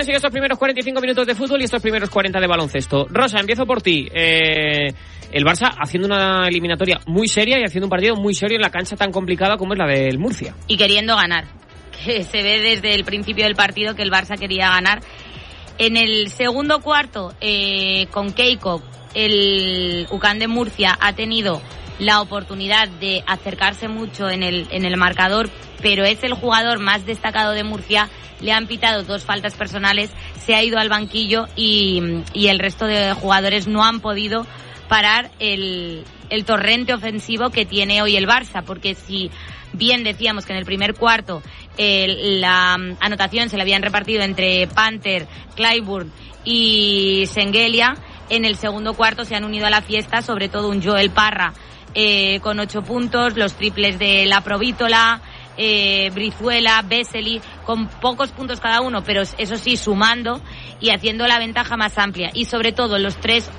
sigue estos primeros 45 minutos de fútbol y estos primeros 40 de baloncesto. Rosa, empiezo por ti. El Barça haciendo una eliminatoria muy seria y haciendo un partido muy serio en la cancha tan complicada como es la del Murcia. Y queriendo ganar, que se ve desde el principio del partido que el Barça quería ganar. En el segundo cuarto, con Keiko, el UCAM de Murcia ha tenido la oportunidad de acercarse mucho en el marcador, pero es el jugador más destacado de Murcia. Le han pitado 2 faltas personales, se ha ido al banquillo y el resto de jugadores no han podido parar el torrente ofensivo que tiene hoy el Barça, porque si bien decíamos que en el primer cuarto la anotación se la habían repartido entre Panther, Clyburn y Sengelia, en el segundo cuarto se han unido a la fiesta, sobre todo un Joel Parra con 8 puntos, los triples de La Provítola, Brizuela, Vesely, con pocos puntos cada uno, pero eso sí, sumando y haciendo la ventaja más amplia. Y sobre todo los 2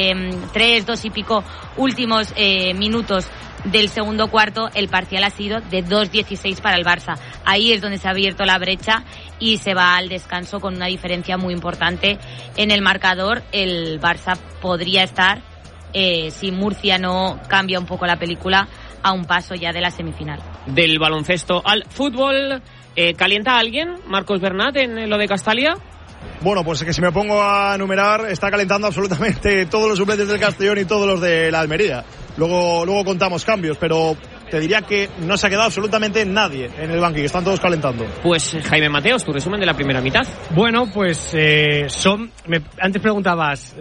y pico últimos minutos del segundo cuarto, el parcial ha sido de 2-16 para el Barça. Ahí es donde se ha abierto la brecha y se va al descanso con una diferencia muy importante en el marcador. El Barça podría estar, si Murcia no cambia un poco la película, a un paso ya de la semifinal. Del baloncesto al fútbol, ¿calienta alguien, Marcos Bernat, en lo de Castalia? Bueno, pues que si me pongo a enumerar, está calentando absolutamente todos los suplentes del Castellón y todos los de la Almería. Luego contamos cambios, pero te diría que no se ha quedado absolutamente nadie en el banquillo, están todos calentando. Pues Jaime Mateos, tu resumen de la primera mitad. Bueno, pues antes preguntabas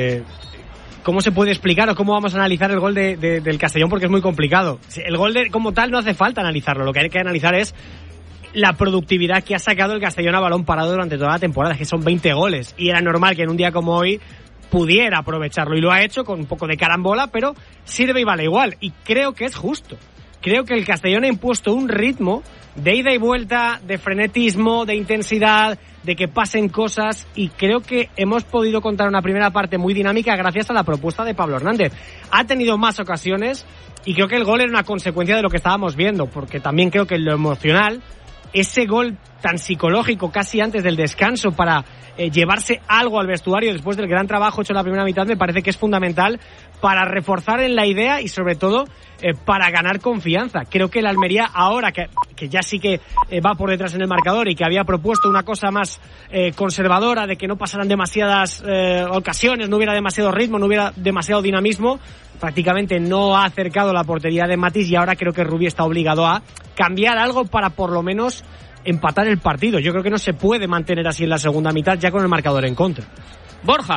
cómo se puede explicar o cómo vamos a analizar el gol del Castellón, porque es muy complicado. El gol como tal no hace falta analizarlo, lo que hay que analizar es la productividad que ha sacado el Castellón a balón parado durante toda la temporada, que son 20 goles, y era normal que en un día como hoy pudiera aprovecharlo, y lo ha hecho con un poco de carambola, pero sirve y vale igual, y creo que es justo. Creo que el Castellón ha impuesto un ritmo de ida y vuelta, de frenetismo, de intensidad, de que pasen cosas, y creo que hemos podido contar una primera parte muy dinámica gracias a la propuesta de Pablo Hernández. Ha tenido más ocasiones y creo que el gol era una consecuencia de lo que estábamos viendo, porque también creo que en lo emocional, ese gol tan psicológico casi antes del descanso para llevarse algo al vestuario después del gran trabajo hecho en la primera mitad, me parece que es fundamental para reforzar en la idea y sobre todo para ganar confianza. Creo que el Almería ahora que ya sí que va por detrás en el marcador y que había propuesto una cosa más conservadora, de que no pasaran demasiadas ocasiones, no hubiera demasiado ritmo, no hubiera demasiado dinamismo, prácticamente no ha acercado la portería de Matís, y ahora creo que Rubí está obligado a cambiar algo para por lo menos empatar el partido. Yo creo que no se puede mantener así en la segunda mitad ya con el marcador en contra. Borja.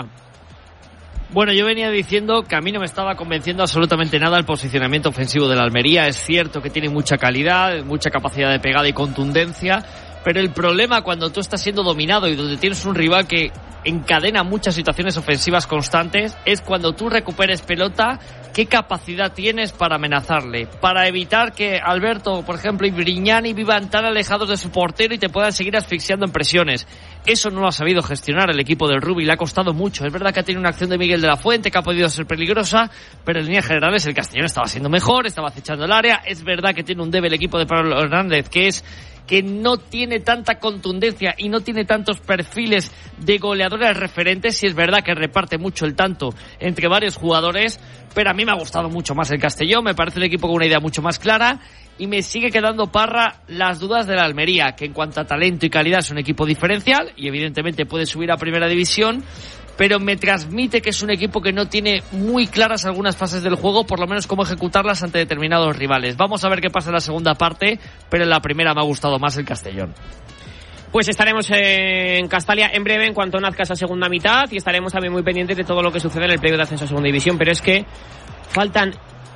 Bueno, yo venía diciendo que a mí no me estaba convenciendo absolutamente nada el posicionamiento ofensivo de la Almería. Es cierto que tiene mucha calidad, mucha capacidad de pegada y contundencia, pero el problema cuando tú estás siendo dominado y donde tienes un rival que encadena muchas situaciones ofensivas constantes es cuando tú recuperes pelota, qué capacidad tienes para amenazarle, para evitar que Alberto, por ejemplo, y Brignani vivan tan alejados de su portero y te puedan seguir asfixiando en presiones. Eso no lo ha sabido gestionar el equipo del Rubí, le ha costado mucho. Es verdad que ha tenido una acción de Miguel de la Fuente que ha podido ser peligrosa, pero en líneas generales el Castellón estaba siendo mejor, estaba acechando el área. Es verdad que tiene un debe el equipo de Pablo Hernández, que es que no tiene tanta contundencia y no tiene tantos perfiles de goleadores referentes. Sí es verdad que reparte mucho el tanto entre varios jugadores, pero a mí me ha gustado mucho más el Castellón, me parece un equipo con una idea mucho más clara, y me sigue quedando Parra las dudas de la Almería, que en cuanto a talento y calidad es un equipo diferencial y evidentemente puede subir a primera división, pero me transmite que es un equipo que no tiene muy claras algunas fases del juego, por lo menos cómo ejecutarlas ante determinados rivales. Vamos a ver qué pasa en la segunda parte, pero en la primera me ha gustado más el Castellón. Pues estaremos en Castalia en breve en cuanto nazca esa segunda mitad, y estaremos también muy pendientes de todo lo que sucede en el playoff de ascenso a segunda división, pero es que faltan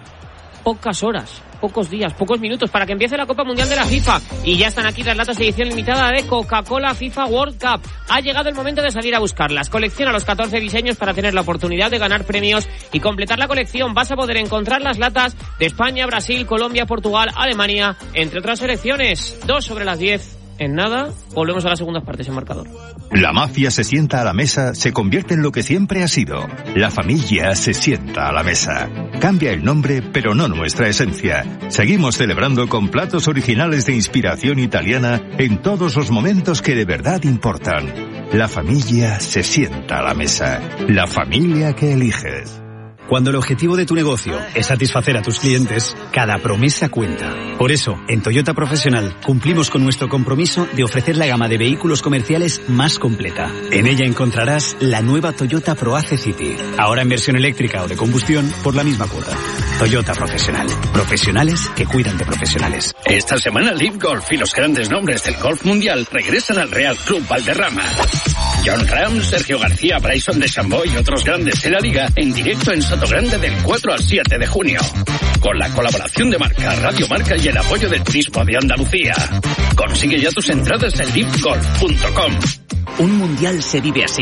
pocas horas, pocos días, pocos minutos para que empiece la Copa Mundial de la FIFA, y ya están aquí las latas de edición limitada de Coca-Cola FIFA World Cup. Ha llegado el momento de salir a buscarlas. Colecciona los 14 diseños para tener la oportunidad de ganar premios y completar la colección. Vas a poder encontrar las latas de España, Brasil, Colombia, Portugal, Alemania, entre otras selecciones. 2:10. En nada, volvemos a las segundas partes en marcador. La mafia se sienta a la mesa, se convierte en lo que siempre ha sido. La familia se sienta a la mesa. Cambia el nombre, pero no nuestra esencia. Seguimos celebrando con platos originales de inspiración italiana en todos los momentos que de verdad importan. La familia se sienta a la mesa. La familia que eliges. Cuando el objetivo de tu negocio es satisfacer a tus clientes, cada promesa cuenta. Por eso, en Toyota Profesional cumplimos con nuestro compromiso de ofrecer la gama de vehículos comerciales más completa. En ella encontrarás la nueva Toyota ProAce City, ahora en versión eléctrica o de combustión por la misma cuota. Toyota Profesional. Profesionales que cuidan de profesionales. Esta semana Live Golf y los grandes nombres del golf mundial regresan al Real Club Valderrama. John Ram, Sergio García, Bryson DeChambeau y otros grandes de la liga en directo en Sotogrande del 4 al 7 de junio. Con la colaboración de Marca, Radio Marca y el apoyo del Trispo de Andalucía. Consigue ya tus entradas en livegolf.com. Un mundial se vive así.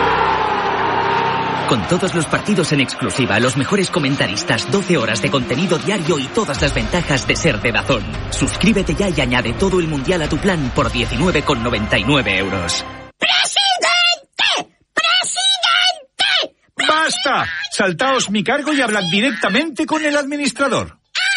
Con todos los partidos en exclusiva, los mejores comentaristas, 12 horas de contenido diario y todas las ventajas de ser de DAZN. Suscríbete ya y añade todo el mundial a tu plan por 19,99 euros. ¡Basta! Saltaos mi cargo y hablad directamente con el administrador.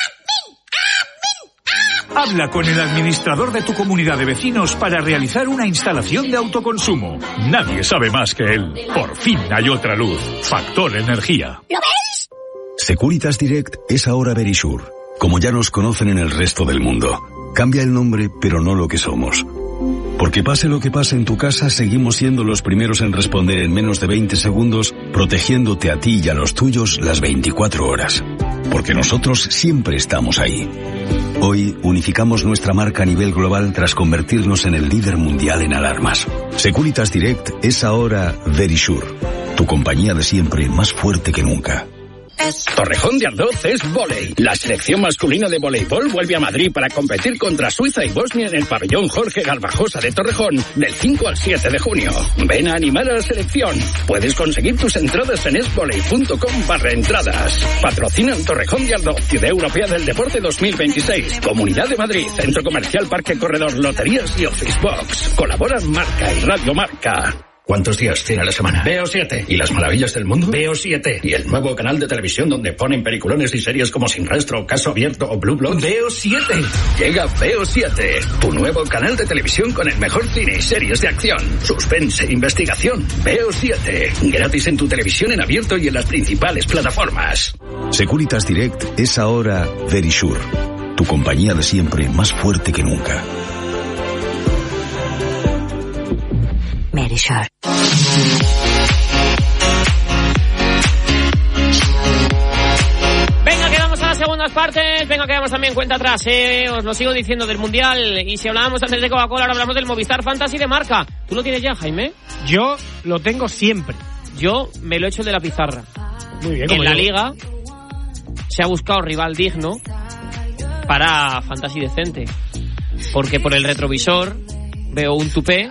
Habla con el administrador de tu comunidad de vecinos para realizar una instalación de autoconsumo. Nadie sabe más que él. Por fin hay otra luz. Factor Energía. ¿Lo ves? Securitas Direct es ahora Verisure. Como ya nos conocen en el resto del mundo. Cambia el nombre, pero no lo que somos. Porque pase lo que pase en tu casa, seguimos siendo los primeros en responder en menos de 20 segundos, protegiéndote a ti y a los tuyos las 24 horas. Porque nosotros siempre estamos ahí. Hoy unificamos nuestra marca a nivel global tras convertirnos en el líder mundial en alarmas. Securitas Direct es ahora Verisure, tu compañía de siempre más fuerte que nunca. Torrejón de Ardoz es vóley. La selección masculina de voleibol vuelve a Madrid para competir contra Suiza y Bosnia en el pabellón Jorge Garbajosa de Torrejón del 5 al 7 de junio. Ven a animar a la selección. Puedes conseguir tus entradas en esvoley.com/entradas. Patrocinan Torrejón de Ardoz, Ciudad Europea del Deporte 2026. Comunidad de Madrid, Centro Comercial Parque Corredor, Loterías y Office Box. Colaboran Marca y Radio Marca. ¿Cuántos días tiene a la semana? Veo 7. ¿Y las maravillas del mundo? Veo 7. ¿Y el nuevo canal de televisión donde ponen peliculones y series como Sin Rastro, Caso Abierto o Blue Bloods? Veo 7. Llega Veo 7, tu nuevo canal de televisión con el mejor cine y series de acción, suspense, investigación. Veo 7, gratis en tu televisión en abierto y en las principales plataformas. Securitas Direct es ahora Verisure, tu compañía de siempre más fuerte que nunca. Verisure. Venga, que vamos a las segundas partes. Venga, que vamos también cuenta atrás, os lo sigo diciendo del Mundial. Y si hablábamos antes de Coca-Cola, ahora hablamos del Movistar Fantasy de Marca. ¿Tú lo tienes ya, Jaime? Yo lo tengo siempre. Yo me lo he hecho de la pizarra. Muy bien. En la Liga se ha buscado rival digno para Fantasy decente. Porque por el retrovisor veo un tupé,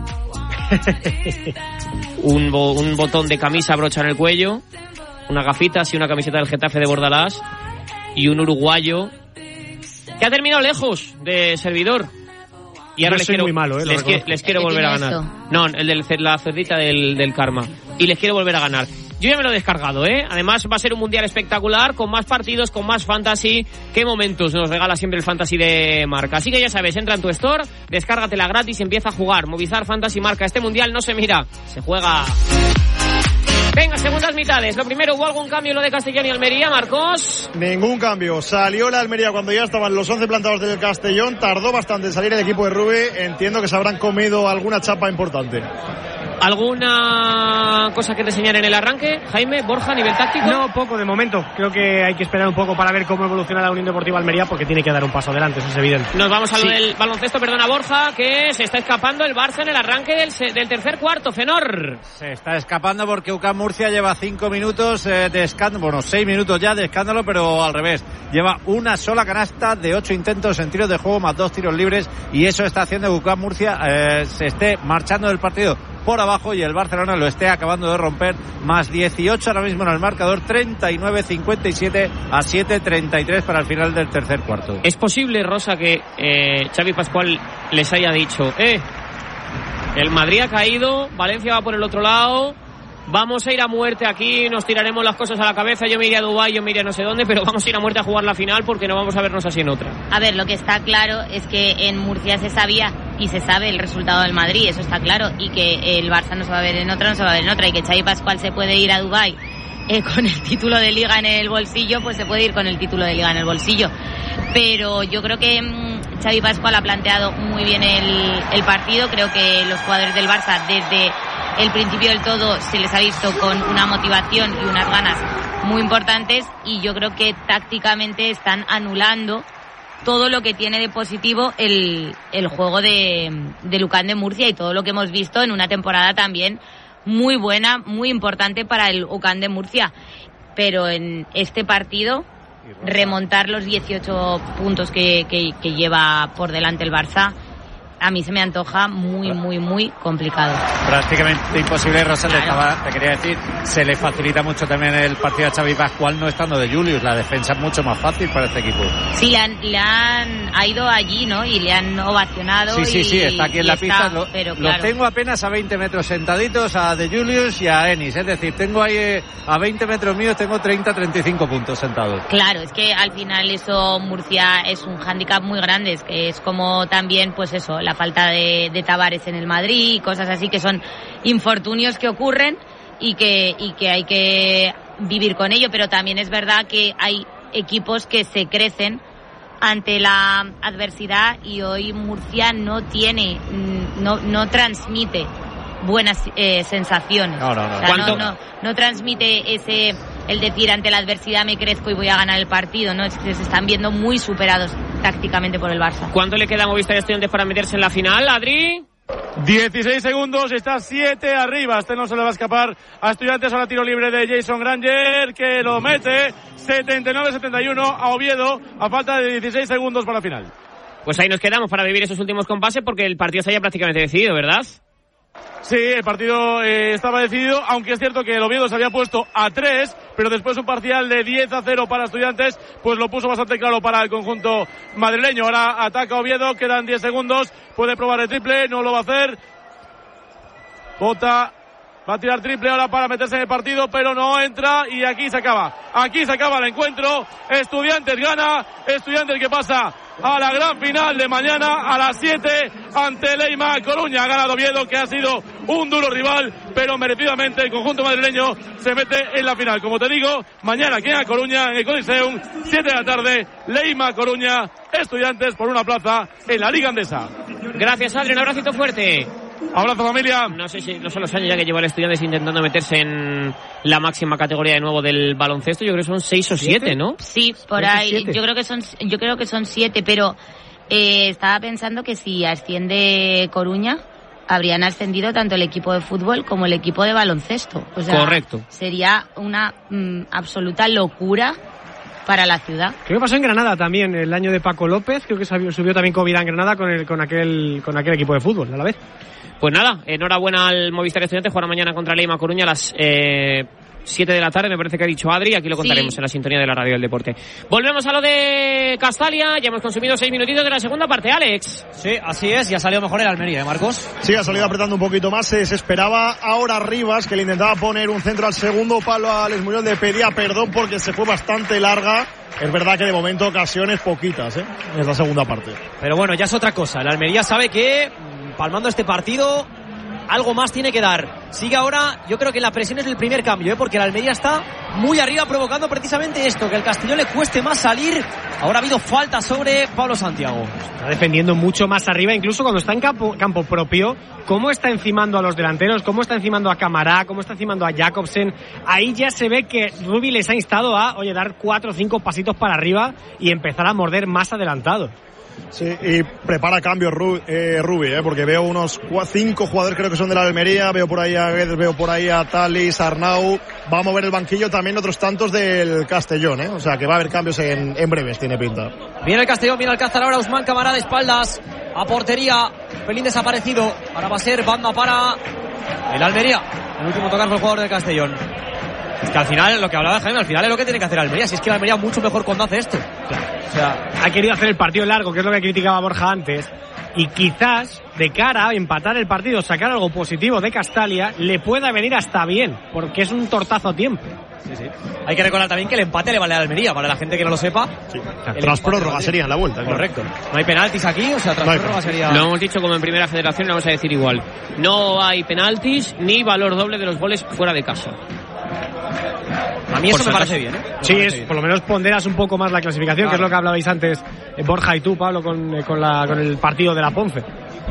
un botón de camisa brocha en el cuello, unas gafitas y una camiseta del Getafe de Bordalás y un uruguayo que ha terminado lejos de servidor. Y ahora muy malo, les quiero volver a ganar. No, el de la cerdita del karma. Y les quiero volver a ganar. Yo ya me lo he descargado, Además va a ser un mundial espectacular, con más partidos, con más fantasy. Qué momentos nos regala siempre el fantasy de Marca. Así que ya sabes, entra en tu store, descárgatela gratis y empieza a jugar. Movistar Fantasy Marca. Este mundial no se mira, se juega. Venga, segundas mitades. Lo primero, ¿hubo algún cambio en lo de Castellón y Almería, Marcos? Ningún cambio. Salió la Almería cuando ya estaban los 11 plantados del Castellón. Tardó bastante en salir el equipo de Rube. Entiendo que se habrán comido alguna chapa importante. ¿Alguna cosa que reseñar en el arranque, Jaime, Borja, a nivel táctico? No, poco de momento. Creo que hay que esperar un poco para ver cómo evoluciona la Unión Deportiva Almería, porque tiene que dar un paso adelante, eso es evidente. Nos vamos al del baloncesto, perdona, Borja, que se está escapando el Barça en el arranque del tercer cuarto, Fenor. Se está escapando porque UCAM Murcia lleva 5 minutos de escándalo, bueno, 6 minutos ya de escándalo, pero al revés. Lleva una sola canasta de 8 intentos en tiros de juego más 2 tiros libres, y eso está haciendo que UCAM Murcia se esté marchando del partido por abajo y el Barcelona lo esté acabando de romper. Más 18 ahora mismo en el marcador, 39-57 a 7-33 para el final del tercer cuarto. ¿Es posible, Rosa, que Xavi Pascual les haya dicho el Madrid ha caído, Valencia va por el otro lado, vamos a ir a muerte aquí, nos tiraremos las cosas a la cabeza, yo me iré a Dubái, yo me iré a no sé dónde, pero vamos a ir a muerte a jugar la final porque no vamos a vernos así en otra? A ver, lo que está claro es que en Murcia se sabía y se sabe el resultado del Madrid, eso está claro, y que el Barça no se va a ver en otra, y que Xavi Pascual se puede ir a Dubái con el título de Liga en el bolsillo, pues se puede ir con el título de Liga en el bolsillo. Pero yo creo que Xavi Pascual ha planteado muy bien el partido. Creo que los jugadores del Barça desde el principio del todo se les ha visto con una motivación y unas ganas muy importantes, y yo creo que tácticamente están anulando todo lo que tiene de positivo el juego de UCAM de Murcia y todo lo que hemos visto en una temporada también muy buena, muy importante para el UCAM de Murcia. Pero en este partido, remontar los 18 puntos que lleva por delante el Barça, a mí se me antoja muy complicado. Prácticamente imposible, Rosa. Claro. Te quería decir, se le facilita mucho también el partido a Xavi Pascual no estando de Julius. La defensa es mucho más fácil para este equipo. Sí, ha ido allí, ¿no? Y le han ovacionado. Sí, está aquí en la pista. Pero los tengo apenas a 20 metros sentaditos, a De Julius y a Enis. Es decir, tengo ahí a 20 metros míos, tengo 35 puntos sentados. Claro, es que al final eso, Murcia es un hándicap muy grande. Es como también, pues eso, la falta de Tavares en el Madrid y cosas así, que son infortunios que ocurren y que hay que vivir con ello. Pero también es verdad que hay equipos que se crecen ante la adversidad, y hoy Murcia no transmite buenas sensaciones. No transmite el decir ante la adversidad me crezco y voy a ganar el partido, ¿no? Es que se están viendo muy superados tácticamente por el Barça. ¿Cuánto le queda a Movistar Estudiantes para meterse en la final, Adri? 16 segundos, está 7 arriba. Este no se le va a escapar a Estudiantes. Ahora tiro libre de Jason Granger, que lo mete. 79-71 a Oviedo, a falta de 16 segundos para la final. Pues ahí nos quedamos para vivir esos últimos compases, porque el partido está ya prácticamente decidido, ¿verdad? Sí, el partido estaba decidido, aunque es cierto que el Oviedo se había puesto a 3, pero después un parcial de 10-0 para Estudiantes, pues lo puso bastante claro para el conjunto madrileño. Ahora ataca Oviedo, quedan 10 segundos, puede probar el triple, no lo va a hacer. Bota, va a tirar triple ahora para meterse en el partido, pero no entra, y aquí se acaba el encuentro. Estudiantes gana, Estudiantes que pasa a la gran final de mañana a las 7 ante Leima Coruña. Ha ganado Oviedo, que ha sido un duro rival, pero merecidamente el conjunto madrileño se mete en la final. Como te digo, mañana aquí en Coruña, en el Coliseum, 7 de la tarde, Leima Coruña, Estudiantes por una plaza en la Liga Andesa. Gracias, Adri, un abracito fuerte. Abrazo, familia. No son los años ya que lleva el Estudiantes intentando meterse en la máxima categoría de nuevo del baloncesto. Yo creo que son 6 o 7, ¿no? Sí, por ahí. Yo creo que son 7, pero estaba pensando que si asciende Coruña, habrían ascendido tanto el equipo de fútbol como el equipo de baloncesto. O sea, correcto. Sería una absoluta locura para la ciudad. Creo que pasó en Granada también, el año de Paco López. Creo que subió también Covida en Granada con aquel equipo de fútbol a la vez. Pues nada, enhorabuena al Movistar Estudiantes. Jugará mañana contra Leima Coruña a las 7 de la tarde, me parece que ha dicho Adri. Aquí lo contaremos en la sintonía de la Radio del Deporte. Volvemos a lo de Castalia. Ya hemos consumido 6 minutitos de la segunda parte, Alex. Sí, así es. Ya salió mejor el Almería, Marcos. Sí, ha salido apretando un poquito más. Se esperaba ahora Rivas, que le intentaba poner un centro al segundo palo a Alex Muñoz. Le pedía perdón porque se fue bastante larga. Es verdad que de momento ocasiones poquitas, en la segunda parte. Pero bueno, ya es otra cosa. El Almería sabe que palmando este partido algo más tiene que dar. Sigue ahora, yo creo que la presión es el primer cambio, porque el Almería está muy arriba provocando precisamente esto, que el Castellón le cueste más salir. Ahora ha habido falta sobre Pablo Santiago. Está defendiendo mucho más arriba, incluso cuando está en campo propio. Cómo está encimando a los delanteros, cómo está encimando a Camará, cómo está encimando a Jacobsen. Ahí ya se ve que Rubi les ha instado a, dar 4 o 5 pasitos para arriba y empezar a morder más adelantado. Sí, y prepara cambios Rubi, porque veo unos 5 jugadores, creo que son de la Almería. Veo por ahí a Guedes, veo por ahí a Talis, Arnau. Va a mover el banquillo también otros tantos del Castellón, o sea que va a haber cambios en breves, tiene pinta. Viene el Castellón, viene Alcázar ahora, Usman Camará de espaldas a portería, pelín desaparecido. Ahora va a ser banda para el Almería. El último tocar fue el jugador del Castellón. Es que al final, lo que hablaba Jaime, al final es lo que tiene que hacer Almería. Si es que la Almería mucho mejor cuando hace esto. Claro. O sea, ha querido hacer el partido largo, que es lo que criticaba Borja antes. Y quizás, de cara a empatar el partido, sacar algo positivo de Castalia, le pueda venir hasta bien, porque es un tortazo a tiempo. Sí. Hay que recordar también que el empate le vale a Almería, para la gente que no lo sepa. Sí. Tras prórroga sería en la vuelta. Correcto. No hay penaltis aquí, o sea, tras prórroga sería... Lo hemos dicho como en Primera Federación, lo vamos a decir igual. No hay penaltis ni valor doble de los goles fuera de casa. A mí eso me parece bien, ¿eh? Sí, por lo menos ponderas un poco más la clasificación, que es lo que hablabais antes Borja y tú, Pablo, con el partido de la Ponce.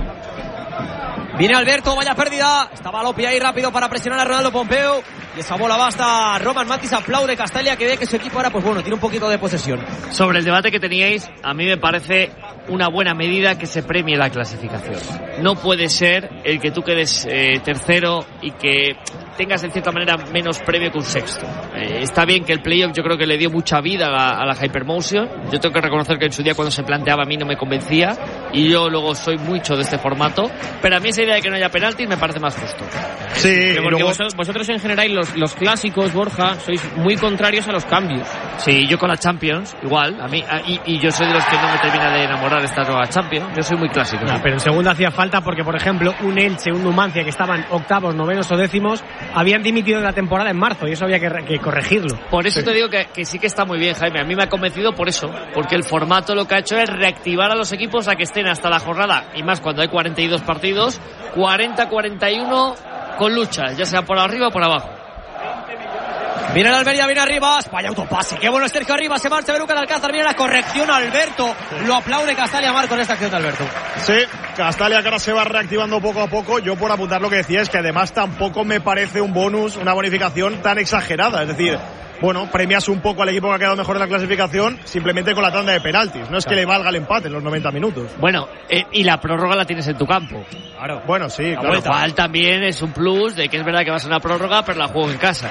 Viene Alberto, vaya pérdida. Estaba Lopi ahí rápido para presionar a Ronaldo Pompeu. Y esa bola basta. Roman Matis aplaude Castalia, que ve que su equipo ahora, pues bueno, tiene un poquito de posesión. Sobre el debate que teníais, a mí me parece una buena medida que se premie la clasificación. No puede ser el que tú quedes tercero y que tengas en cierta manera menos premio que un sexto. Está bien que el playoff yo creo que le dio mucha vida a la Hypermotion. Yo tengo que reconocer que en su día cuando se planteaba a mí no me convencía y yo luego soy mucho de este formato, pero a mí esa idea de que no haya penaltis me parece más justo. Sí, porque luego... vosotros en general los clásicos, Borja, sois muy contrarios a los cambios. Sí, yo con la Champions igual, a mí y yo soy de los que no me termina de enamorar esta nueva Champions. Yo soy muy clásico. No, pero en segunda hacía falta porque, por ejemplo, un Elche, un Numancia que estaban octavos, novenos o décimos habían dimitido de la temporada en marzo y eso había que corregirlo. Por eso te digo que sí que está muy bien, Jaime. A mí me ha convencido por eso, porque el formato lo que ha hecho es reactivar a los equipos a que estén hasta la jornada, y más cuando hay 42 partidos, 40-41 con luchas, ya sea por arriba o por abajo. Viene el Almería, viene Arribas, vaya autopase, qué bueno es Sergio Arribas, se marcha Beluca de Alcázar, viene la corrección Alberto, lo aplaude Castalia Mar con esta acción de Alberto. Sí, Castalia que ahora se va reactivando poco a poco. Yo por apuntar lo que decía es que además tampoco me parece un bonus, una bonificación tan exagerada, es decir, bueno, premias un poco al equipo que ha quedado mejor en la clasificación simplemente con la tanda de penaltis, no es que le valga el empate en los 90 minutos. Bueno, y la prórroga la tienes en tu campo. Claro. Bueno, sí, claro. Lo cual también es un plus de que es verdad que vas a una prórroga, pero la juego en casa.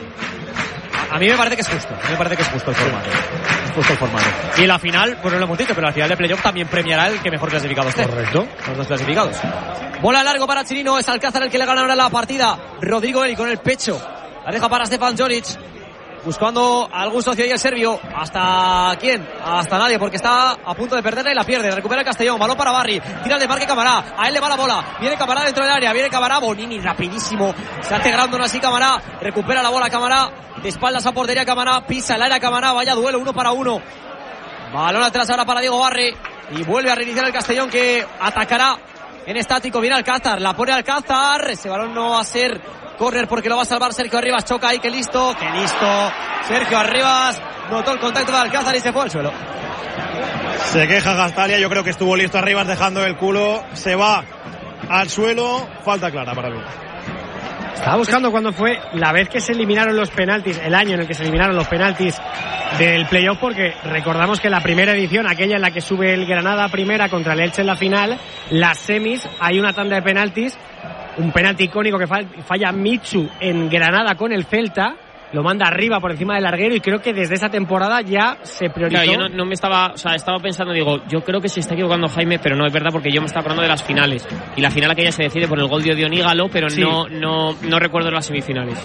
A mí me parece que es justo, el formato. Es justo el formato. Y en la final, pues no lo hemos dicho, pero al final de playoff también premiará el que mejor clasificado esté. Correcto. Los dos clasificados. Bola largo para Chirino, es Alcázar el que le gana ahora la partida. Rodrigo Eli con el pecho. La deja para Stefan Joric. Buscando algún socio ahí el serbio. ¿Hasta quién? Hasta nadie, porque está a punto de perderla y la pierde. Recupera el Castellón. Balón para Barry. Tira el desmarque Camará. A él le va la bola. Viene Camará dentro del área. Viene Camará. Bonini rapidísimo. Se hace grande así Camará. Recupera la bola Camará. De espaldas a portería Camará. Pisa el área Camará. Vaya duelo 1-1. Balón atrás ahora para Diego Barry. Y vuelve a reiniciar el Castellón que atacará en estático. Viene Alcázar. La pone Alcázar. Ese balón no va a ser córner porque lo va a salvar Sergio Arribas. Choca ahí, que listo. Sergio Arribas notó el contacto de Alcázar y se fue al suelo. Se queja Castalia, yo creo que estuvo listo Arribas dejando el culo. Se va al suelo, falta clara para mí. Estaba buscando cuándo fue la vez que se eliminaron los penaltis, el año en el que se eliminaron los penaltis del playoff, porque recordamos que la primera edición, aquella en la que sube el Granada primera contra el Elche en la final, las semis, hay una tanda de penaltis, un penalti icónico que falla Michu en Granada con el Celta, lo manda arriba por encima del larguero y creo que desde esa temporada ya se priorizó. Claro, yo no me estaba, o sea, estaba pensando, digo, yo creo que se está equivocando Jaime, pero no es verdad porque yo me estaba acordando de las finales y la final aquella se decide por el gol de Odionígalo, pero sí. no recuerdo las semifinales.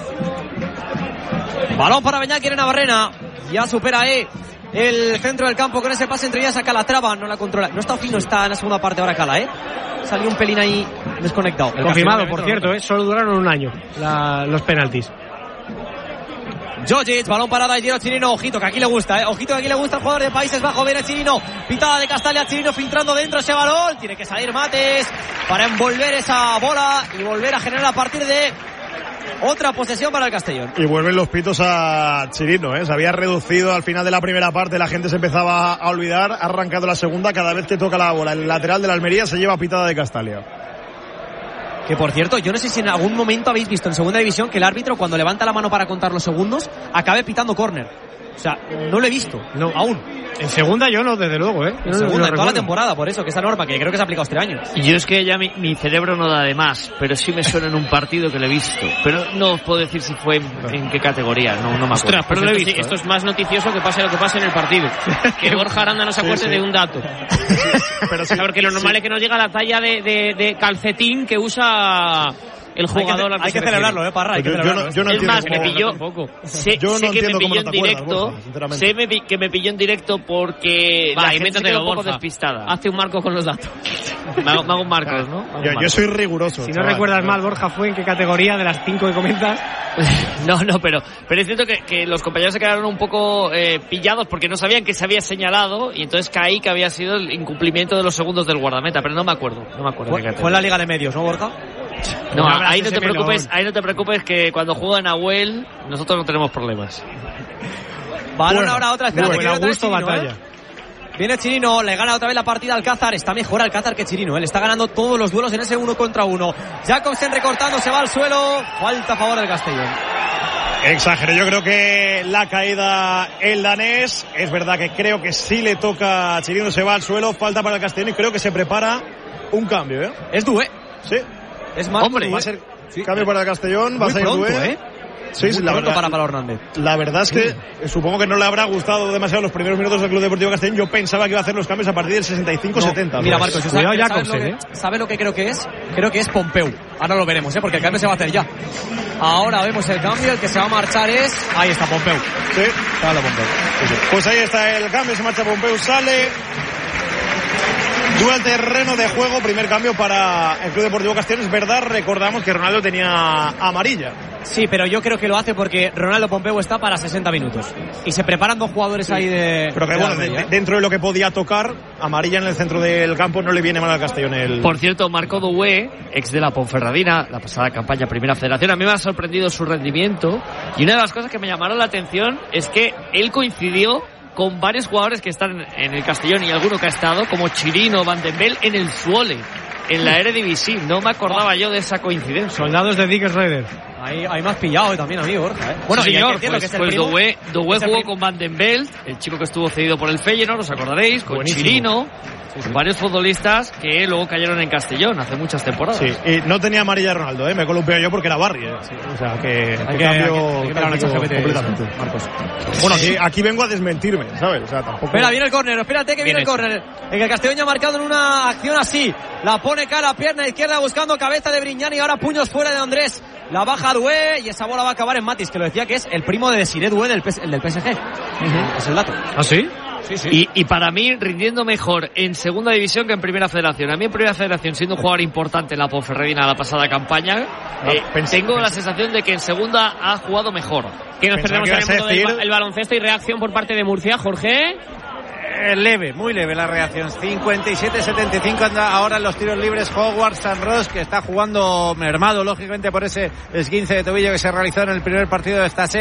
Balón para Beñat, quiere Navarrena, ya supera el centro del campo con ese pase entre ellas a Calatrava, no la controla, no está fino, está en la segunda parte ahora Cala, salió un pelín ahí desconectado. Confirmado, por cierto, solo duraron un año los penaltis. Jojic, balón parada y tiro Chirino, ojito que aquí le gusta, ojito que aquí le gusta el jugador de Países Bajos, viene Chirino, pitada de Castalia, Chirino filtrando dentro ese balón, tiene que salir Mates para envolver esa bola y volver a generar a partir de otra posesión para el Castellón. Y vuelven los pitos a Chirino, se había reducido al final de la primera parte, la gente se empezaba a olvidar, ha arrancado la segunda, cada vez que toca la bola el lateral de la Almería se lleva pitada de Castalia. Que por cierto, yo no sé si en algún momento habéis visto en segunda división que el árbitro cuando levanta la mano para contar los segundos acabe pitando córner. O sea, no lo he visto, no, aún. En segunda yo no, desde luego, En segunda, en toda la temporada, por eso, que esa norma que creo que se ha aplicado este año. Y yo es que ya mi cerebro no da de más, pero sí me suena en un partido que lo he visto. Pero no os puedo decir si fue en qué categoría, no me acuerdo. Ostras, pero lo he visto. Sí, esto es más noticioso que pase lo que pase en el partido. Que Borja Aranda no se acuerde de un dato. Pero sí, porque lo normal es que nos llega la talla de calcetín que usa el jugador. Hay que celebrarlo, Parra, hay que celebrarlo. Es más, me pilló. Sé que me pilló en directo. Sé que me pilló en directo porque la gente se quedó un poco despistada. Hace un marco con los datos. Me hago un Marcos, ¿no? Yo soy riguroso. Si no recuerdas mal, Borja, ¿fue en qué categoría de las 5 que comentas? No, pero es cierto que los compañeros se quedaron un poco pillados porque no sabían que se había señalado y entonces caí que había sido el incumplimiento de los segundos del guardameta, pero no me acuerdo. Fue en la Liga de Medios, ¿no, Borja? No, ahí no te preocupes que cuando juega Nahuel nosotros no tenemos problemas. Balón ahora otra, espérate, buen Augusto batalla. Viene Chirino, le gana otra vez la partida al Alcázar. Está mejor Alcázar que Chirino, le está ganando todos los duelos en ese 1 contra 1. Jacobsen recortando, se va al suelo. Falta a favor del Castellón. Exagero, yo creo que la caída el danés, es verdad que creo que sí le toca a Chirino, se va al suelo, falta para el Castellón y creo que se prepara un cambio, ¿eh? Es Dué. Sí. Es más, hombre, va a ser cambio para el Castellón, va a ser pronto, Dué. Sí, la verdad, para Hernández. La verdad es que supongo que no le habrá gustado demasiado los primeros minutos del Club Deportivo Castellón. Yo pensaba que iba a hacer los cambios a partir del 65-70. Mira, Marcos, ¿sabe lo que creo que es? Creo que es Pompeu. Ahora lo veremos, porque el cambio se va a hacer ya. Ahora vemos el cambio, el que se va a marchar es... Ahí está Pompeu. Sí. Sale Pompeu. Pues ahí está el cambio, se marcha Pompeu, sale... Dual terreno de juego, primer cambio para el Club Deportivo Castellón. Es verdad, recordamos que Ronaldo tenía amarilla. Sí, pero yo creo que lo hace porque Ronaldo Pompeu está para 60 minutos. Y se preparan dos jugadores ahí de... Pero que bueno, dentro de lo que podía tocar, amarilla en el centro del campo no le viene mal al Castellón. Por cierto, Marco Dué, ex de la Ponferradina, la pasada campaña Primera Federación, a mí me ha sorprendido su rendimiento. Y una de las cosas que me llamaron la atención es que él coincidió con varios jugadores que están en el Castellón y alguno que ha estado, como Chirino, Van den Bel, en el Zwolle, en la Eredivisie. No me acordaba yo de esa coincidencia. Soldados de Dick Schroeder. Ahí me has pillado también a mí, Borja. Bueno, sí, señor, pues Dué jugó con Van den Belt, el chico que estuvo cedido por el Feyenoord, os acordaréis, con buenísimo. Chirino, con varios futbolistas que luego cayeron en Castellón hace muchas temporadas. Sí, y no tenía amarilla Ronaldo, me columpié yo porque era Barry. Sí, o sea, que cambio completamente. Marcos. Bueno, aquí vengo a desmentirme, ¿sabes? O sea, tampoco... Espera, viene el córner, espérate que viene el córner. En que el Castellón ya ha marcado en una acción así. La pone cara a pierna izquierda buscando cabeza de Brignani y ahora puños fuera de Andrés. La baja Dué y esa bola va a acabar en Matis, que lo decía que es el primo de Desiré Dué, el del PSG. Es el dato. ¿Ah, sí? Sí. Y para mí, rindiendo mejor en segunda división que en primera federación. A mí en primera federación, siendo un jugador importante en la Ponferradina la pasada campaña, tengo la sensación de que en segunda ha jugado mejor. Que nos perdemos en el mundo del baloncesto y reacción por parte de Murcia, Jorge. Leve, muy leve la reacción. 57-75 anda ahora en los tiros libres Howard San Ross, que está jugando mermado, lógicamente, por ese esguince de tobillo que se realizó en el primer partido de esta serie.